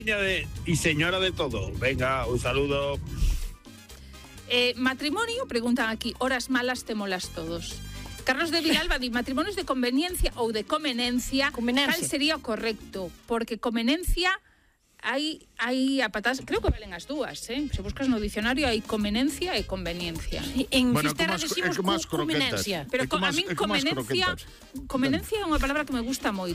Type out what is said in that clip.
Y señora de todo. Venga, un saludo. Matrimonio, preguntan aquí, horas malas temolas todos. Carlos de Villalba di matrimonios de conveniencia ou de comenencia. Cal sería o correcto? Porque comenencia hai a patas, creo que valen as dúas, Se buscas no dicionario hai comenencia e conveniencia. En Fisterra decimos comenencia. Pero a min comenencia é unha palabra que me gusta moito.